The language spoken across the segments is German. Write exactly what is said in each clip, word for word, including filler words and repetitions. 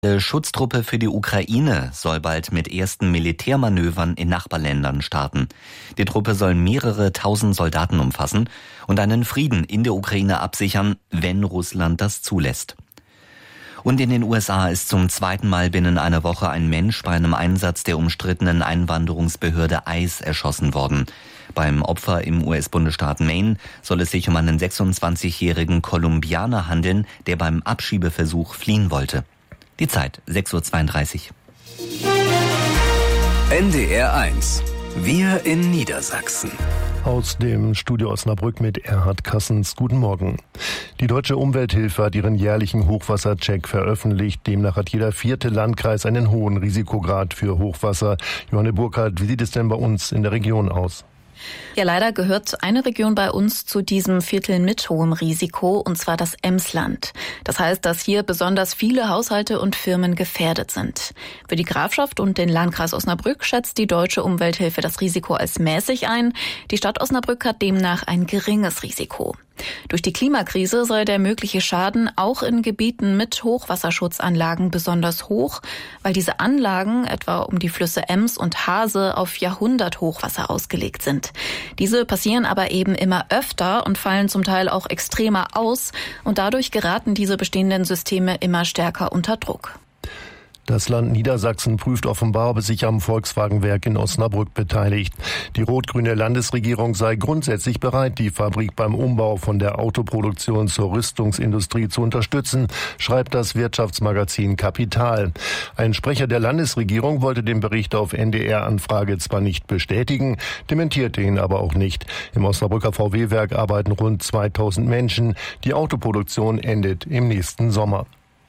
Die Schutztruppe für die Ukraine soll bald mit ersten Militärmanövern in Nachbarländern starten. Die Truppe soll mehrere tausend Soldaten umfassen und einen Frieden in der Ukraine absichern, wenn Russland das zulässt. Und in den U S A ist zum zweiten Mal binnen einer Woche ein Mensch bei einem Einsatz der umstrittenen Einwanderungsbehörde ICE erschossen worden. Beim Opfer im U S-Bundesstaat Maine soll es sich um einen sechsundzwanzigjährigen Kolumbianer handeln, der beim Abschiebeversuch fliehen wollte. Die Zeit, sechs Uhr zweiunddreißig. N D R eins. Wir in Niedersachsen. Aus dem Studio Osnabrück mit Erhard Kassens. Guten Morgen. Die Deutsche Umwelthilfe hat ihren jährlichen Hochwassercheck veröffentlicht. Demnach hat jeder vierte Landkreis einen hohen Risikograd für Hochwasser. Johanne Burkhardt, wie sieht es denn bei uns in der Region aus? Ja, leider gehört eine Region bei uns zu diesem Viertel mit hohem Risiko, und zwar das Emsland. Das heißt, dass hier besonders viele Haushalte und Firmen gefährdet sind. Für die Grafschaft und den Landkreis Osnabrück schätzt die Deutsche Umwelthilfe das Risiko als mäßig ein. Die Stadt Osnabrück hat demnach ein geringes Risiko. Durch die Klimakrise sei der mögliche Schaden auch in Gebieten mit Hochwasserschutzanlagen besonders hoch, weil diese Anlagen, etwa um die Flüsse Ems und Hase, auf Jahrhunderthochwasser ausgelegt sind. Diese passieren aber eben immer öfter und fallen zum Teil auch extremer aus, und dadurch geraten diese bestehenden Systeme immer stärker unter Druck. Das Land Niedersachsen prüft offenbar, ob es sich am Volkswagenwerk in Osnabrück beteiligt. Die rot-grüne Landesregierung sei grundsätzlich bereit, die Fabrik beim Umbau von der Autoproduktion zur Rüstungsindustrie zu unterstützen, schreibt das Wirtschaftsmagazin Kapital. Ein Sprecher der Landesregierung wollte den Bericht auf N D R-Anfrage zwar nicht bestätigen, dementierte ihn aber auch nicht. Im Osnabrücker V W-Werk arbeiten rund zweitausend Menschen. Die Autoproduktion endet im nächsten Sommer.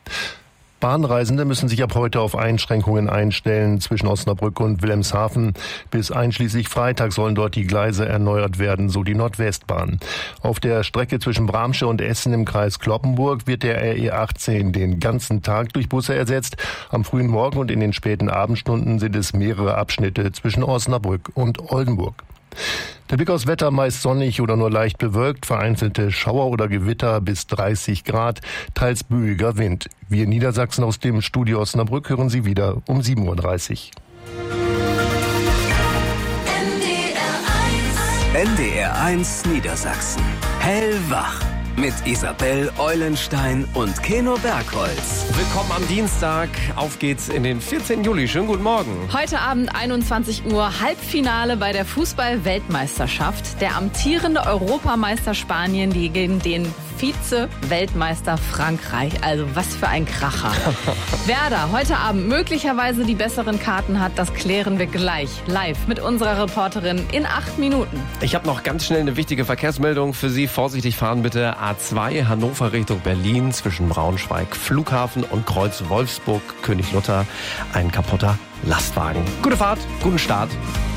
Bahnreisende müssen sich ab heute auf Einschränkungen einstellen zwischen Osnabrück und Wilhelmshaven. Bis einschließlich Freitag sollen dort die Gleise erneuert werden, so die Nordwestbahn. Auf der Strecke zwischen Bramsche und Essen im Kreis Cloppenburg wird der R E achtzehn den ganzen Tag durch Busse ersetzt. Am frühen Morgen und in den späten Abendstunden sind es mehrere Abschnitte zwischen Osnabrück und Oldenburg. Der Blick aufs Wetter: meist sonnig oder nur leicht bewölkt, vereinzelte Schauer oder Gewitter bis dreißig Grad, teils böiger Wind. Wir in Niedersachsen aus dem Studio Osnabrück hören Sie wieder um sieben Uhr dreißig. N D R eins Niedersachsen. Hellwach. Mit Isabel Eulenstein und Keno Bergholz. Willkommen am Dienstag. Auf geht's in den vierzehnten Juli. Schönen guten Morgen. Heute Abend einundzwanzig Uhr Halbfinale bei der Fußball-Weltmeisterschaft. Der amtierende Europameister Spanien gegen den Vize-Weltmeister Frankreich. Also was für ein Kracher. Wer da heute Abend möglicherweise die besseren Karten hat, das klären wir gleich live mit unserer Reporterin in acht Minuten. Ich habe noch ganz schnell eine wichtige Verkehrsmeldung für Sie. Vorsichtig fahren bitte. A zwei Hannover Richtung Berlin zwischen Braunschweig Flughafen und Kreuz Wolfsburg König Luther. Ein kaputter Lastwagen. Gute Fahrt, guten Start.